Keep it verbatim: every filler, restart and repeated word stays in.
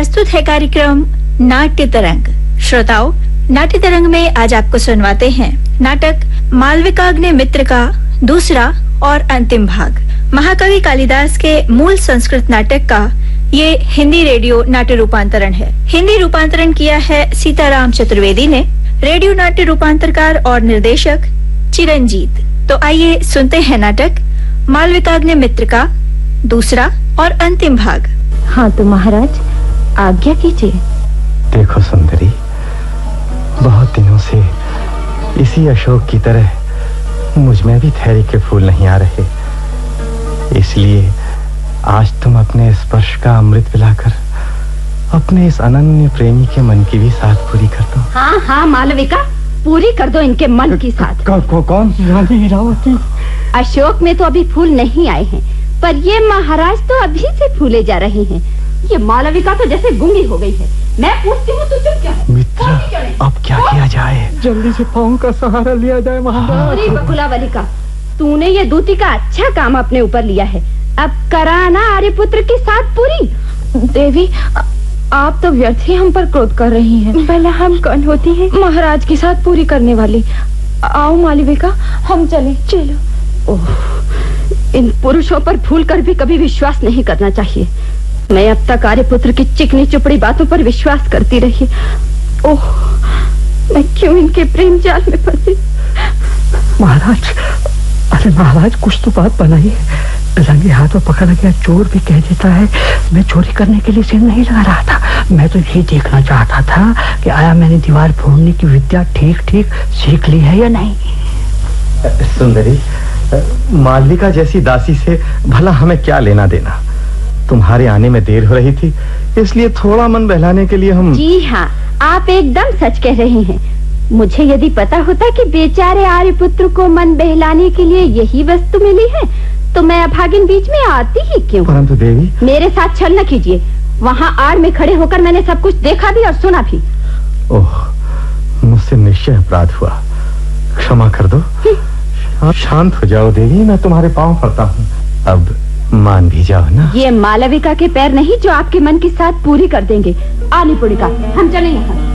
प्रस्तुत है कार्यक्रम नाट्य तरंग। श्रोताओं, नाट्य तरंग में आज आपको सुनवाते हैं नाटक मालविकाग्नि मित्र का दूसरा और अंतिम भाग। महाकवि कालिदास के मूल संस्कृत नाटक का ये हिंदी रेडियो नाट्य रूपांतरण है। हिंदी रूपांतरण किया है सीताराम चतुर्वेदी ने। रेडियो नाट्य रूपांतरकार और निर्देशक चिरंजीत। तो आइए सुनते हैं नाटक मालविकाग्नि मित्र का दूसरा और अंतिम भाग। हाँ तो महाराज आज्ञा कीजिए। देखो सुंदरी, बहुत दिनों से इसी अशोक की तरह मुझ में भी धैर्य के फूल नहीं आ रहे, इसलिए आज तुम अपने स्पर्श का अमृत पिलाकर अपने इस अनन्य प्रेमी के मन की भी साथ पूरी कर दो। हाँ हाँ मालविका, पूरी कर दो इनके मन की साथ। कौन कौ, कौन सी रानी हीरावती? अशोक में तो अभी फूल नहीं आए हैं, पर ये महाराज तो अभी से फूले जा रहे हैं। ये मालविका तो जैसे गूंगी हो गई है। मैं पूछती हूँ तो चुप क्या है? मित्र, अब क्या किया जाए? जल्दी से पाँव का सहारा लिया जाए महाराज। अरे बकुला बालिका, तूने ये दूती का अच्छा काम अपने ऊपर लिया है। अब कराना आर्यपुत्र के साथ पूरी। देवी, आप तो व्यर्थ ही हम पर क्रोध कर रही हैं। पहले हम कौन होती हैं महाराज के साथ पूरी करने वाली। आओ मालविका, हम चलें। चलो। ओह, इन पुरुषों पर भूल कर भी कभी विश्वास नहीं करना चाहिए। मैं अब तक आर्यपुत्र की चिकनी चुपड़ी बातों पर विश्वास करती रही। ओह, मैं क्यों इनके प्रेम जाल में फंसी। महाराज, अरे महाराज, कुछ तो बात बनाइए। रंगे हाथों पकड़ गया चोर भी कह देता है मैं चोरी करने के लिए सिर नहीं लगा रहा था। मैं तो ये देखना चाहता था कि आया मैंने दीवार फोड़ने की विद्या ठीक ठीक सीख ली है या नहीं। सुंदरी, मालविका जैसी दासी से भला हमें क्या लेना देना? तुम्हारे आने में देर हो रही थी, इसलिए थोड़ा मन बहलाने के लिए हम। जी हाँ, आप एकदम सच कह रहे हैं। मुझे यदि पता होता कि बेचारे आर्यपुत्र को मन बहलाने के लिए यही वस्तु मिली है तो मैं अभागिन बीच में आती ही क्यों? परंतु देवी, मेरे साथ छल न कीजिए। वहाँ आड़ में खड़े होकर मैंने सब कुछ देखा भी और सुना भी। ओह, मुझसे निश्चय अपराध हुआ, क्षमा कर दो। शांत हो जाओ देवी, मैं तुम्हारे पांव पड़ता हूँ। अब मान भी जाओ ना। ये मालविका के पैर नहीं जो आपके मन की साथ पूरी कर देंगे। आनी पुड़िका, हम चले यहाँ।